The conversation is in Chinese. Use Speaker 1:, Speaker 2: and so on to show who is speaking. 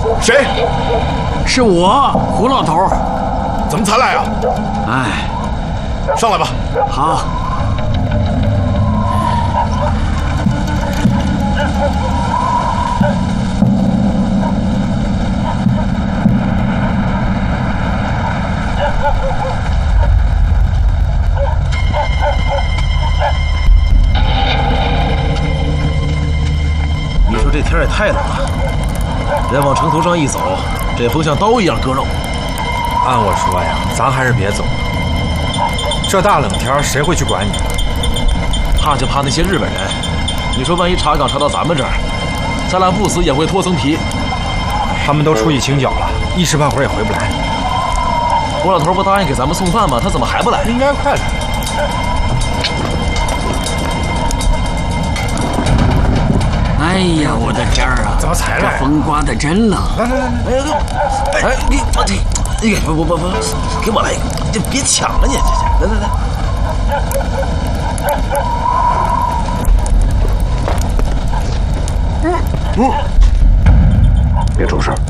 Speaker 1: 谁？
Speaker 2: 是我，胡老头。
Speaker 1: 怎么才来啊？
Speaker 2: 哎，
Speaker 1: 上来吧。
Speaker 2: 好。
Speaker 3: 你说这天也太冷了，人往城头上一走，这风像刀一样割肉。
Speaker 4: 按我说呀，咱还是别走了。这大冷天，谁会去管你？
Speaker 3: 怕就怕那些日本人。你说万一查岗查到咱们这儿，咱俩不死也会脱层皮。
Speaker 4: 他们都出去清剿了，一时半会儿也回不来。
Speaker 3: 胡老头不答应给咱们送饭吗？他怎么还不来？
Speaker 4: 应该快来。
Speaker 2: 哎呀，我的天儿啊！
Speaker 4: 怎么才来？
Speaker 2: 这风刮得真冷。
Speaker 3: 哎，你不，给我来一个，这别抢了你，来。
Speaker 1: 别出声。